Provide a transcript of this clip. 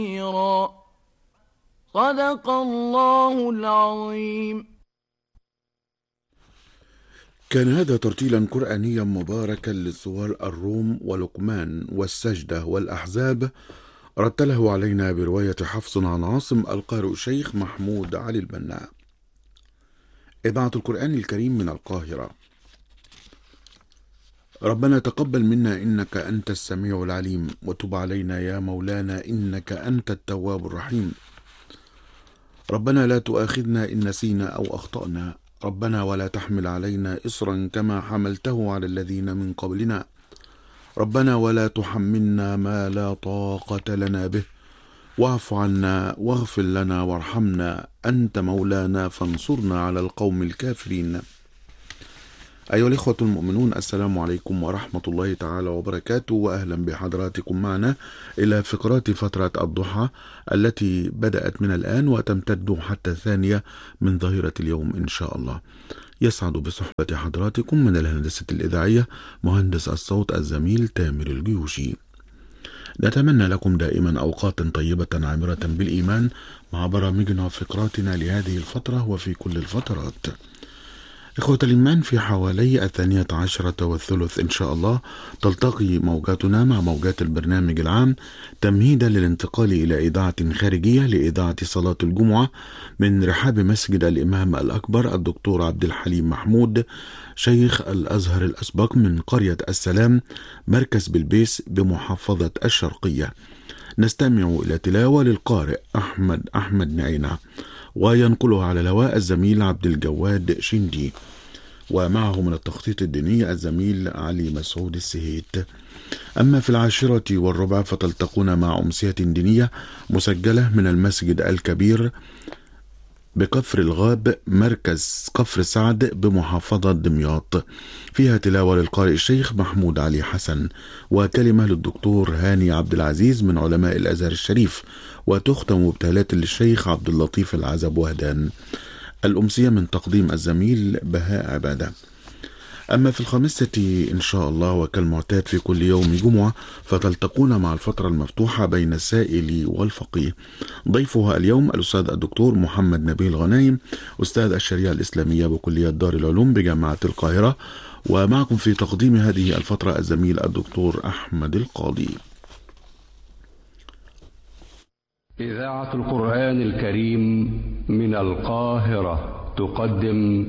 صدق الله العظيم. كان هذا ترتيلا قرآنيا مباركا لسور الروم ولقمان والسجدة والأحزاب، رتله علينا برواية حفص عن عاصم القارئ الشيخ محمود علي البنا. إذاعة القرآن الكريم من القاهرة. ربنا تقبل منا إنك أنت السميع العليم، وتب علينا يا مولانا إنك أنت التواب الرحيم. ربنا لا تؤاخذنا إن نسينا أو أخطأنا، ربنا ولا تحمل علينا إصرا كما حملته على الذين من قبلنا، ربنا ولا تحملنا ما لا طاقة لنا به، واعف عنا واغفر لنا وارحمنا، أنت مولانا فانصرنا على القوم الكافرين. أيها الإخوة المؤمنون، السلام عليكم ورحمة الله تعالى وبركاته، وأهلا بحضراتكم معنا إلى فقرات فترة الضحى التي بدأت من الآن وتمتد حتى الثانية من ظهيرة اليوم إن شاء الله. يسعد بصحبة حضراتكم من الهندسة الإذاعية مهندس الصوت الزميل تامر الجيوشي. نتمنى لكم دائما أوقات طيبة عامرة بالإيمان مع برامجنا وفقراتنا لهذه الفترة وفي كل الفترات. إخوة الإيمان، في حوالي 12:30 إن شاء الله تلتقي موجاتنا مع موجات البرنامج العام تمهيدا للانتقال إلى إذاعة خارجية لإذاعة صلاة الجمعة من رحاب مسجد الإمام الأكبر الدكتور عبد الحليم محمود شيخ الأزهر الأسبق من قرية السلام مركز بلبيس بمحافظة الشرقية. نستمع إلى تلاوة للقارئ أحمد نعينة، وينقلها على الهواء الزميل عبد الجواد شندي، ومعه من التخطيط الديني الزميل علي مسعود السهيت. أما في 10:15 فتلتقون مع أمسية دينية مسجلة من المسجد الكبير بكفر الغاب مركز كفر سعد بمحافظة دمياط، فيها تلاوة للقارئ الشيخ محمود علي حسن، وكلمة للدكتور هاني عبد العزيز من علماء الأزهر الشريف، وتختم بتهلات للشيخ عبد اللطيف العزب وهدان. الأمسية من تقديم الزميل بهاء عبادة. أما في 5 إن شاء الله وكالمعتاد في كل يوم جمعة فتلتقون مع الفترة المفتوحة بين السائل والفقيه. ضيفها اليوم الأستاذ الدكتور محمد نبيل غنايم، أستاذ الشريعة الإسلامية بكلية دار العلوم بجامعة القاهرة، ومعكم في تقديم هذه الفترة الزميل الدكتور أحمد القاضي. إذاعة القرآن الكريم من القاهرة تقدم